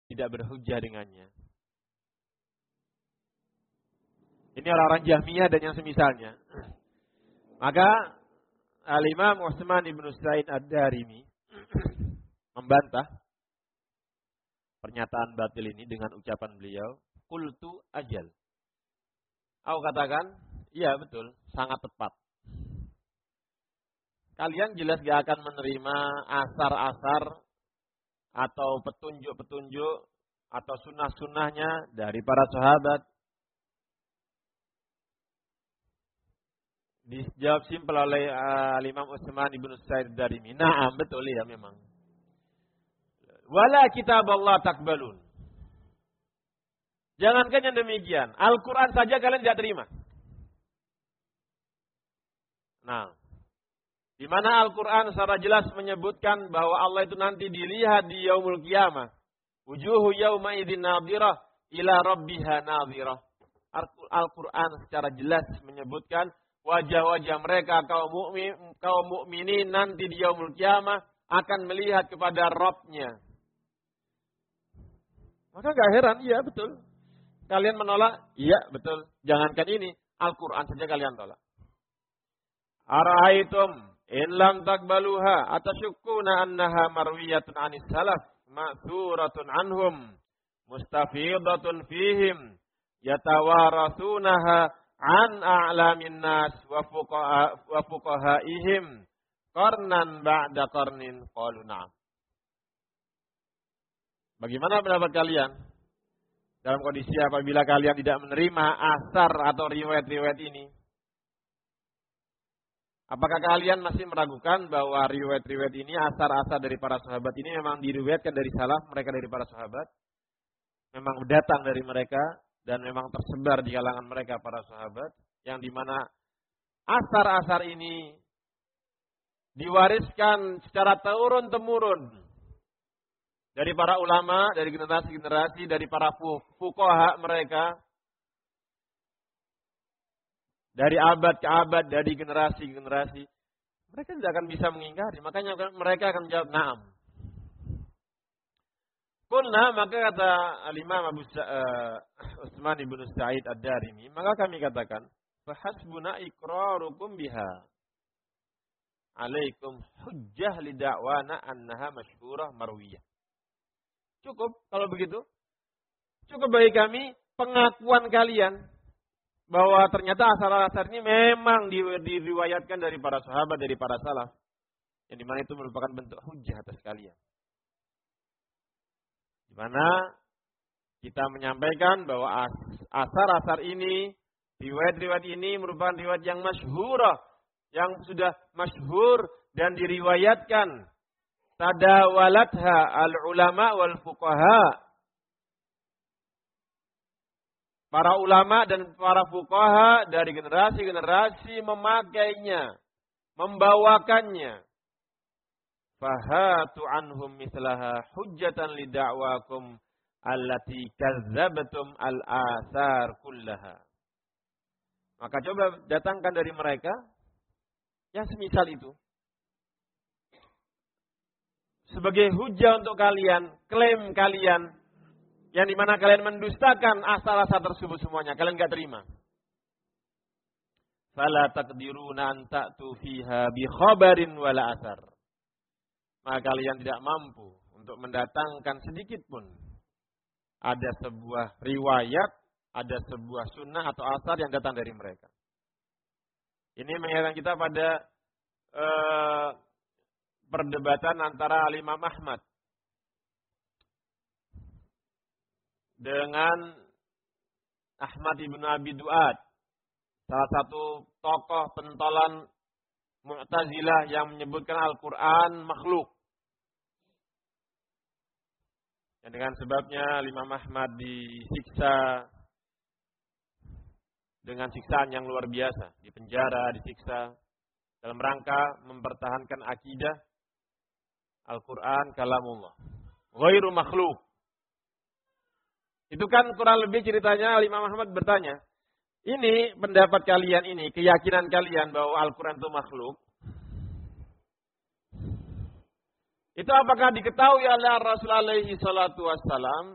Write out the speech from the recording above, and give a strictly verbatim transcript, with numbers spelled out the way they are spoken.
tidak berhujjah dengannya. Ini orang-orang Jahmiyah dan yang semisalnya. Maka Al-Imam Utsman ibn Sa'id Ad-Darimi membantah pernyataan batil ini dengan ucapan beliau, qultu ajal. Aku katakan, iya betul, sangat tepat. Kalian jelas gak akan menerima asar-asar atau petunjuk-petunjuk atau sunnah-sunnahnya dari para sahabat. Dijawab simpel oleh uh, Imam Utsman ibn Sa'id Ad-Darimi. Naam, betul ya memang. Wala kitab Allah takbalun. Jangankan yang demikian, Al-Quran saja kalian tidak terima. Nah, di mana Al-Quran secara jelas menyebutkan bahwa Allah itu nanti dilihat di yaumul qiyamah. Wujuhu yauma idzin nadhirah ila rabbiha nadhirah. Al-Quran secara jelas menyebutkan wajah-wajah mereka kaum mukmin, kaum mukminin nanti di yaumul qiyamah akan melihat kepada Rabb-nya. Maka gak heran, iya betul. Kalian menolak, iya betul. Jangankan ini, Al-Quran saja kalian tolak. Ara'aitum in lam takbaluha atasyukkuna annaha marwiyatun anis salaf ma'thuratun anhum mustafidatun fihim yatawarasunaha an a'lamin nas wa fuqaha wa fuqahaihim qarnan ba'da qarnin qalu na'am. Bagaimana pendapat kalian dalam kondisi apabila kalian tidak menerima asar atau riwayat-riwayat ini? Apakah kalian masih meragukan bahwa riwayat-riwayat ini, asar-asar dari para sahabat ini memang diriwayatkan dari salaf mereka dari para sahabat? Memang datang dari mereka dan memang tersebar di kalangan mereka para sahabat, yang dimana asar-asar ini diwariskan secara turun-temurun dari para ulama, dari generasi-generasi, dari para fuqaha mereka, dari abad ke abad, dari generasi ke generasi. Mereka tidak akan bisa mengingkari, makanya mereka akan menjawab na'am. Qulna, maka kata Al-Imam Abu uh, Utsman ibn Sa'id Ad-Darimi, maka kami katakan, fahasbuna iqrarukum biha. Alaikum hujjah li da'wana annaha masyhurah marwiyah. Cukup kalau begitu. Cukup bagi kami pengakuan kalian bahwa ternyata asar-asar ini memang diriwayatkan dari para sahabat, dari para salaf. Yang dimana itu merupakan bentuk hujjah atas kalian. Dimana kita menyampaikan bahwa asar-asar ini, riwayat-riwayat ini merupakan riwayat yang masyhurah, yang sudah masyhur dan diriwayatkan. Tadawalatha al-ulama wal fuqaha. Para ulama dan para fuqaha dari generasi-generasi memakainya, membawakannya. Fahatu anhum mislaha hujjatan li da'wakum allati kazzabatum al-athar kullaha. Maka coba datangkan dari mereka yang semisal itu. Sebagai hujjah untuk kalian, klaim kalian, yang dimana kalian mendustakan asal-asal tersebut semuanya, kalian gak terima. Fala taqdiruna an ta'tu fiha bi khabarin wala athar. Maka kalian tidak mampu untuk mendatangkan sedikit pun ada sebuah riwayat, ada sebuah sunnah atau asar yang datang dari mereka. Ini mengingatkan kita pada uh, perdebatan antara Imam Ahmad dengan Ahmad ibn Abi Du'ad, salah satu tokoh pentolan Mu'tazilah yang menyebutkan Al-Quran makhluk. Dan dengan sebabnya Imam Ahmad disiksa dengan siksaan yang luar biasa, dipenjara, disiksa dalam rangka mempertahankan akidah Al-Quran kalamullah, ghairu makhluk. Itu kan kurang lebih ceritanya Imam Ahmad bertanya, ini pendapat kalian ini, keyakinan kalian bahwa Al-Quran itu makhluk, itu apakah diketahui oleh Rasulullah alaihi salatu wassalam